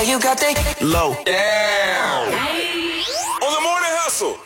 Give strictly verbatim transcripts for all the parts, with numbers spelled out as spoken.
you got that low. Damn. On the Morning Hustle.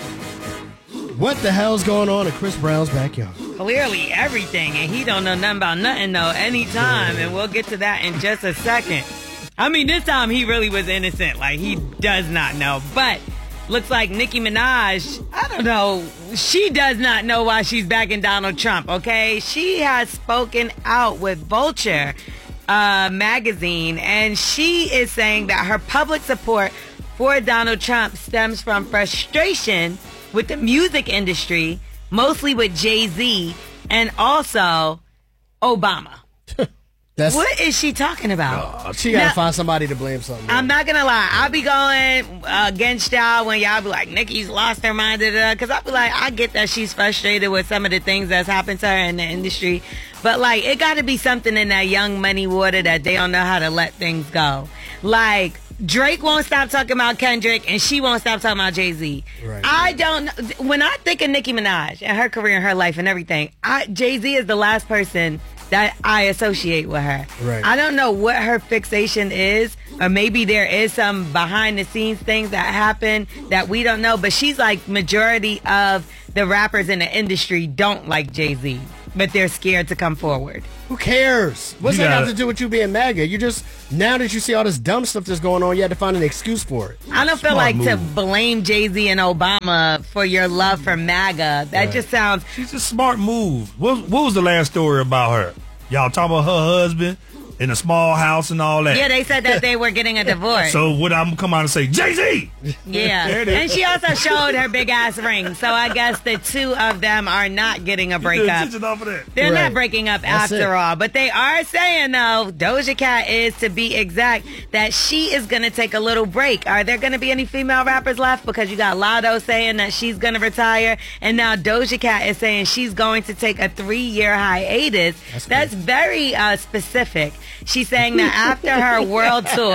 What the hell's going on in Chris Brown's backyard? Clearly everything, and he don't know nothing about nothing though anytime, and we'll get to that in just a second. I mean, this time he really was innocent, like he does not know, but looks like Nicki Minaj, I don't know, she does not know why she's backing Donald Trump, okay? She has spoken out with Vulture uh, magazine, and she is saying that her public support for Donald Trump stems from frustration with the music industry, mostly with Jay-Z, and also Obama. That's, what is she talking about? Uh, she got to now, find somebody to blame something. I'm not going to lie. I'll be going against y'all when y'all be like, Nicki's lost her mind, because I'll be like, I get that she's frustrated with some of the things that's happened to her in the industry, but like, it got to be something in that Young Money water that they don't know how to let things go. Like, Drake won't stop talking about Kendrick, and she won't stop talking about Jay-Z. Right. I don't know. When I think of Nicki Minaj and her career and her life and everything, I, Jay-Z is the last person that I associate with her. Right. I don't know what her fixation is, or maybe there is some behind-the-scenes things that happen that we don't know, but she's like majority of the rappers in the industry don't like Jay-Z, but they're scared to come forward. Who cares? What's You that gotta- have to do with you being MAGA? You just, now that you see all this dumb stuff that's going on, you had to find an excuse for it. I don't feel Smart like move. to blame Jay-Z and Obama for your love for MAGA. That Right. just sounds... She's a smart move. What, what was the last story about her? Y'all talking about her husband in a small house and all that? Yeah, they said that they were getting a divorce. So would I come out and say, Jay-Z? Yeah, There it is. and she also showed her big-ass ring. So I guess the two of them are not getting a breakup. Attention off of that. They're Right. not breaking up That's after it. all. But they are saying, though, Doja Cat is, to be exact, that she is going to take a little break. Are there going to be any female rappers left? Because you got Lotto saying that she's going to retire. And now Doja Cat is saying she's going to take a three-year hiatus. That's That's, good. very uh, specific. She's saying that after her world tour,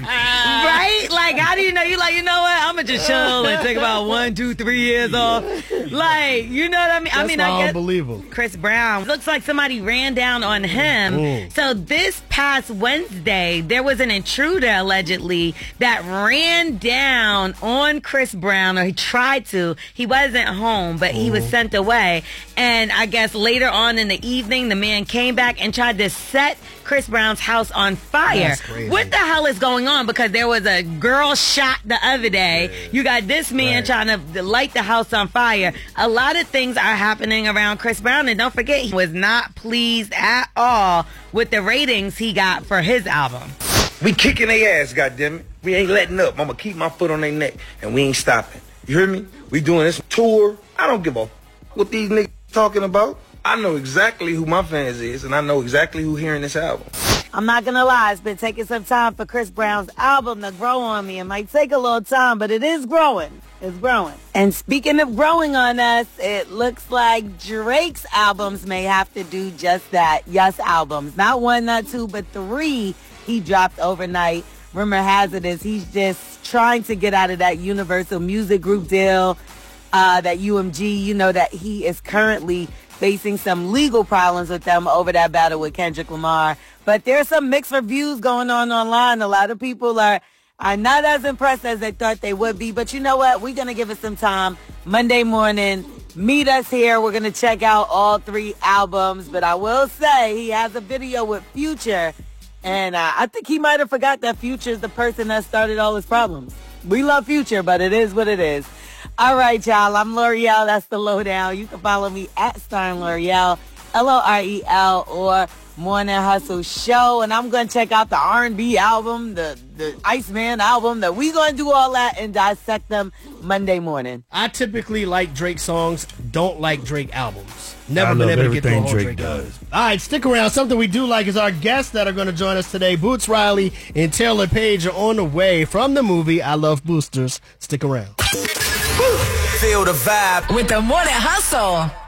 right? Like, how do you know? You're like, you know what? I'm going to just chill and take about one, two, three years off. Like, you know what I mean? That's I mean, I guess unbelievable. Chris Brown. Looks like somebody ran down on him. Mm. So this past Wednesday, there was an intruder allegedly that ran down on Chris Brown, or he tried to. He wasn't home, but he was sent away. And I guess later on in the evening, the man came back and tried to set Chris Brown's house on fire. That's crazy. What the hell is going on? Because there was a girl shot the other day. You got this man Right. trying to light the house on fire. A lot of things are happening around Chris Brown, and don't forget, he was not pleased at all with the ratings he got for his album. We kicking their ass, goddammit. We ain't letting up. I'ma keep my foot on their neck, and we ain't stopping. You hear me? We doing this tour. I don't give a f- what these niggas talking about. I know exactly who my fans is, and I know exactly who hearing this album. I'm not gonna lie, it's been taking some time for Chris Brown's album to grow on me. It might take a little time, but it is growing. It's growing. And speaking of growing on us, it looks like Drake's albums may have to do just that. Yes, albums. Not one, not two, but three he dropped overnight. Rumor has it is he's just trying to get out of that Universal Music Group deal, uh, that U M G, you know, that he is currently facing some legal problems with them over that battle with Kendrick Lamar. But there's some mixed reviews going on online. A lot of people are, are not as impressed as they thought they would be. But you know what? We're going to give it some time. Monday morning, meet us here. We're going to check out all three albums. But I will say he has a video with Future. And uh, I think he might have forgot that Future is the person that started all his problems. We love Future, but it is what it is. All right, y'all. I'm L'Oreal. That's the lowdown. You can follow me at Starring L'Oreal, L O R E L, or Morning Hustle Show. And I'm going to check out the R and B album, the, the Iceman album. That we going to do all that and dissect them Monday morning. I typically like Drake songs, don't like Drake albums. Never I been love able to get through everything all Drake Drake does. albums. All right, stick around. Something we do like is our guests that are going to join us today. Boots Riley and Taylor Page are on the way from the movie I Love Boosters. Stick around. Feel the vibe With the Morning Hustle.